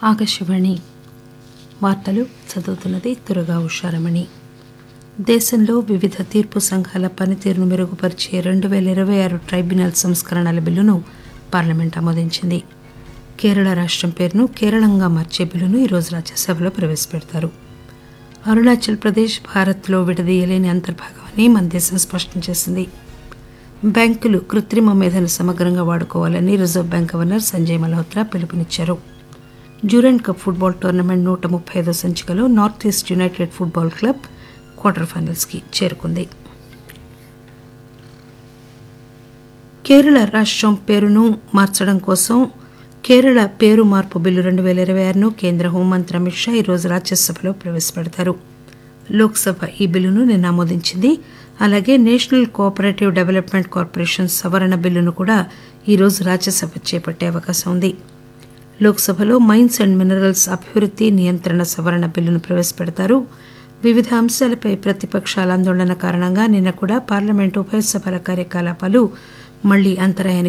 ఆకాశవాణి వార్తలు చదువుతున్నది దుర్గా ఉషారమణి. దేశంలో వివిధ తీర్పు సంఘాల పనితీరును మెరుగుపరిచే 2026 ట్రైబ్యునల్ సంస్కరణల బిల్లును పార్లమెంట్ ఆమోదించింది. కేరళ రాష్టం పేరును కేరళంగా మార్చే బిల్లును ఈరోజు రాజ్యసభలో ప్రవేశపెడతారు. అరుణాచల్ ప్రదేశ్ భారత్లో విడదీయలేని అంతర్భాగమని మన దేశం స్పష్టం చేసింది. బ్యాంకులు కృత్రిమ మేధను సమగ్రంగా వాడుకోవాలని reserve bank governor Sanjay Malhotra పిలుపునిచ్చారు. డ్యూరెంట్ కప్ ఫుట్బాల్ టోర్నమెంట్ 135వ సంచికలో north east United football club quarter finals కి చేరుకుంది. కేరళ రాష్టం పేరును మార్చడం కోసం కేరళ పేరు మార్పు బిల్లు 2026ను కేంద్ర హోంమంత్రి అమిత్ షా ఈరోజు రాజ్యసభలో ప్రవేశపెడతారు. లోక్సభ ఈ బిల్లును నిన్న ఆమోదించింది. అలాగే నేషనల్ కోఆపరేటివ్ డెవలప్మెంట్ కార్పొరేషన్ సవరణ బిల్లును కూడా ఈరోజు రాజ్యసభ చేపట్టే అవకాశం ఉంది. లోక్సభలో మైన్స్ అండ్ మినరల్స్ అభివృద్ధి నియంత్రణ సవరణ బిల్లును ప్రవేశపెడతారు. వివిధ అంశాలపై ప్రతిపక్షాల ఆందోళన కారణంగా నిన్న కూడా పార్లమెంటు ఉభయ సభల కార్యకలాపాలు మళ్లీ అంతరాయానికి